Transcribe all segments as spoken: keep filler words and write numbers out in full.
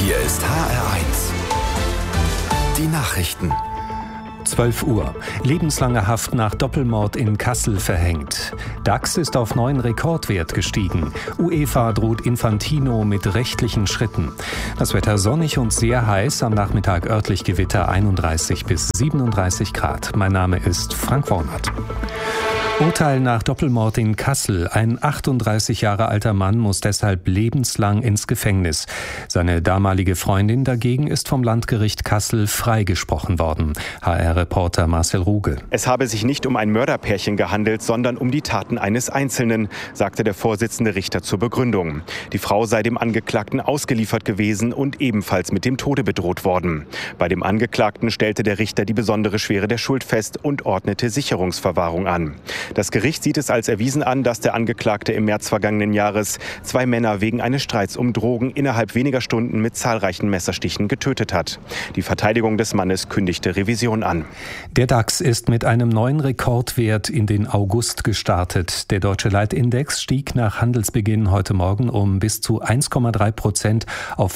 Hier ist H R eins. Die Nachrichten. zwölf Uhr. Lebenslange Haft nach Doppelmord in Kassel verhängt. DAX ist auf neuen Rekordwert gestiegen. UEFA droht Infantino mit rechtlichen Schritten. Das Wetter sonnig und sehr heiß, am Nachmittag örtlich Gewitter einunddreißig bis siebenunddreißig Grad. Mein Name ist Frank Wornert. Urteil nach Doppelmord in Kassel. Ein achtunddreißig Jahre alter Mann muss deshalb lebenslang ins Gefängnis. Seine damalige Freundin dagegen ist vom Landgericht Kassel freigesprochen worden. H R-Reporter Marcel Ruge. Es habe sich nicht um ein Mörderpärchen gehandelt, sondern um die Taten eines Einzelnen, sagte der Vorsitzende Richter zur Begründung. Die Frau sei dem Angeklagten ausgeliefert gewesen und ebenfalls mit dem Tode bedroht worden. Bei dem Angeklagten stellte der Richter die besondere Schwere der Schuld fest und ordnete Sicherungsverwahrung an. Das Gericht sieht es als erwiesen an, dass der Angeklagte im März vergangenen Jahres zwei Männer wegen eines Streits um Drogen innerhalb weniger Stunden mit zahlreichen Messerstichen getötet hat. Die Verteidigung des Mannes kündigte Revision an. Der DAX ist mit einem neuen Rekordwert in den August gestartet. Der deutsche Leitindex stieg nach Handelsbeginn heute Morgen um bis zu eins Komma drei Prozent auf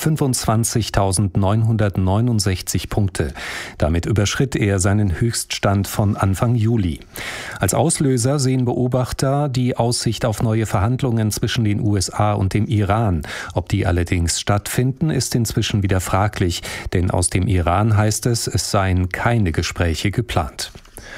fünfundzwanzigtausendneunhundertneunundsechzig Punkte. Damit überschritt er seinen Höchststand von Anfang Juli. Als Auslöser sehen Beobachter die Aussicht auf neue Verhandlungen zwischen den U S A und dem Iran. Ob die allerdings stattfinden, ist inzwischen wieder fraglich, denn aus dem Iran heißt es, es seien keine Gespräche geplant.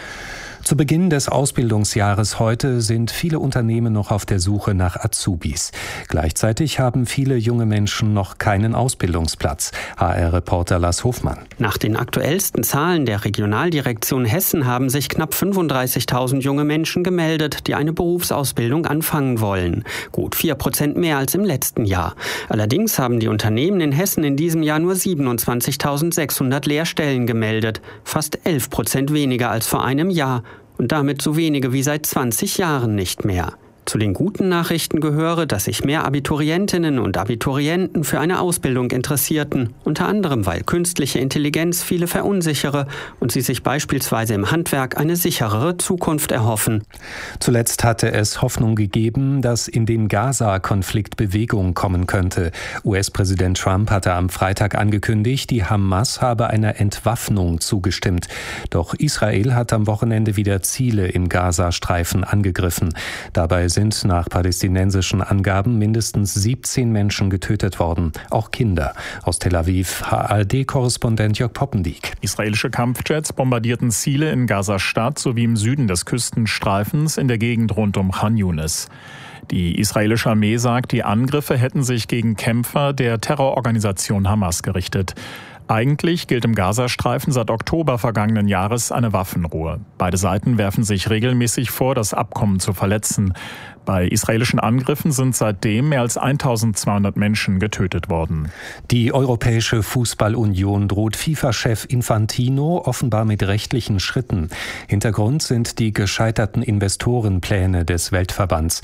Zu Beginn des Ausbildungsjahres heute sind viele Unternehmen noch auf der Suche nach Azubis. Gleichzeitig haben viele junge Menschen noch keinen Ausbildungsplatz. H R-Reporter Lars Hofmann. Nach den aktuellsten Zahlen der Regionaldirektion Hessen haben sich knapp fünfunddreißigtausend junge Menschen gemeldet, die eine Berufsausbildung anfangen wollen. Gut vier Prozent mehr als im letzten Jahr. Allerdings haben die Unternehmen in Hessen in diesem Jahr nur siebenundzwanzigtausendsechshundert Lehrstellen gemeldet. Fast elf Prozent weniger als vor einem Jahr. Und damit so wenige wie seit zwanzig Jahren nicht mehr. Zu den guten Nachrichten gehöre, dass sich mehr Abiturientinnen und Abiturienten für eine Ausbildung interessierten, unter anderem weil künstliche Intelligenz viele verunsichere und sie sich beispielsweise im Handwerk eine sicherere Zukunft erhoffen. Zuletzt hatte es Hoffnung gegeben, dass in dem Gaza-Konflikt Bewegung kommen könnte. U S-Präsident Trump hatte am Freitag angekündigt, die Hamas habe einer Entwaffnung zugestimmt. Doch Israel hat am Wochenende wieder Ziele im Gazastreifen angegriffen. Dabei sind nach palästinensischen Angaben mindestens siebzehn Menschen getötet worden, auch Kinder. Aus Tel Aviv H R D-Korrespondent Jörg Poppendiek. Israelische Kampfjets bombardierten Ziele in Gaza-Stadt sowie im Süden des Küstenstreifens in der Gegend rund um Khan Yunis. Die israelische Armee sagt, die Angriffe hätten sich gegen Kämpfer der Terrororganisation Hamas gerichtet. Eigentlich gilt im Gazastreifen seit Oktober vergangenen Jahres eine Waffenruhe. Beide Seiten werfen sich regelmäßig vor, das Abkommen zu verletzen. Bei israelischen Angriffen sind seitdem mehr als eintausendzweihundert Menschen getötet worden. Die Europäische Fußballunion droht FIFA-Chef Infantino offenbar mit rechtlichen Schritten. Hintergrund sind die gescheiterten Investorenpläne des Weltverbands.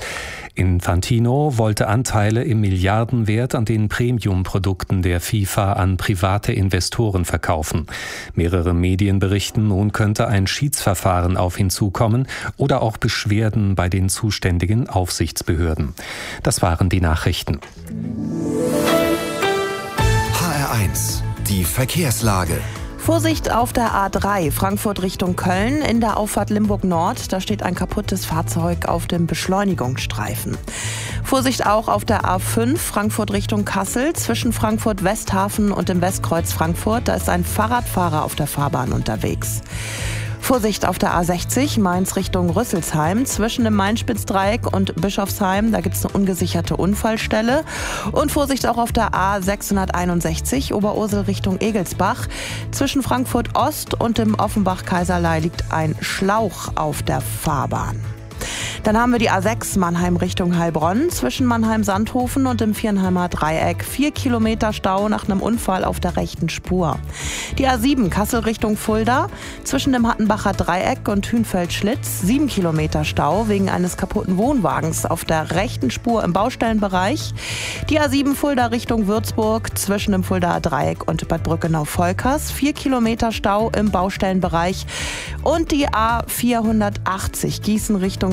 Infantino wollte Anteile im Milliardenwert an den Premium-Produkten der FIFA an private Investoren verkaufen. Mehrere Medien berichten, nun könnte ein Schiedsverfahren auf ihn zukommen oder auch Beschwerden bei den zuständigen Aufsichtsbehörden. Das waren die Nachrichten. H R eins, die Verkehrslage. Vorsicht auf der A drei, Frankfurt Richtung Köln, in der Auffahrt Limburg Nord. Da steht ein kaputtes Fahrzeug auf dem Beschleunigungsstreifen. Vorsicht auch auf der A fünf, Frankfurt Richtung Kassel, zwischen Frankfurt Westhafen und dem Westkreuz Frankfurt. Da ist ein Fahrradfahrer auf der Fahrbahn unterwegs. Vorsicht auf der A sechzig, Mainz Richtung Rüsselsheim, zwischen dem Main-Spitz-Dreieck und Bischofsheim, da gibt es eine ungesicherte Unfallstelle. Und Vorsicht auch auf der A sechshunderteinundsechzig, Oberursel Richtung Egelsbach. Zwischen Frankfurt Ost und dem Offenbach-Kaiserlei liegt ein Schlauch auf der Fahrbahn. Dann haben wir die A sechs Mannheim Richtung Heilbronn, zwischen Mannheim-Sandhofen und dem Viernheimer Dreieck. Vier Kilometer Stau nach einem Unfall auf der rechten Spur. Die A sieben Kassel Richtung Fulda, zwischen dem Hattenbacher Dreieck und Hünfeld-Schlitz. Sieben Kilometer Stau wegen eines kaputten Wohnwagens auf der rechten Spur im Baustellenbereich. Die A sieben Fulda Richtung Würzburg, zwischen dem Fuldaer Dreieck und Bad Brückenau-Volkers. Vier Kilometer Stau im Baustellenbereich. Und die A vierhundertachtzig Gießen Richtung Reiskirchen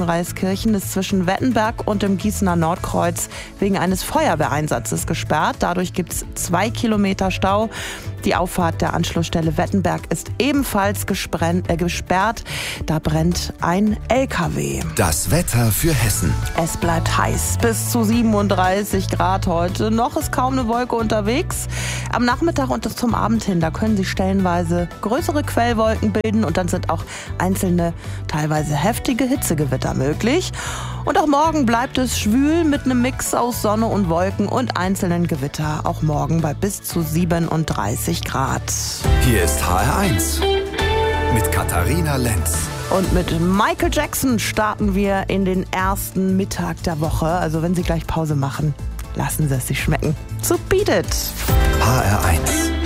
Gelsenkirchen ist zwischen Wettenberg und dem Gießener Nordkreuz wegen eines Feuerwehreinsatzes gesperrt. Dadurch gibt es zwei Kilometer Stau. Die Auffahrt der Anschlussstelle Wettenberg ist ebenfalls gesprennt, äh, gesperrt. Da brennt ein L K W. Das Wetter für Hessen. Es bleibt heiß, bis zu siebenunddreißig Grad heute. Noch ist kaum eine Wolke unterwegs. Am Nachmittag und zum Abend hin, da können sich stellenweise größere Quellwolken bilden und dann sind auch einzelne, teilweise heftige Hitzegewitter möglich. Und auch morgen bleibt es schwül mit einem Mix aus Sonne und Wolken und einzelnen Gewitter. Auch morgen bei bis zu siebenunddreißig Grad. Hier ist H R eins mit Katharina Lenz. Und mit Michael Jackson starten wir in den ersten Mittag der Woche. Also wenn Sie gleich Pause machen, lassen Sie es sich schmecken. So Beat It. H R eins.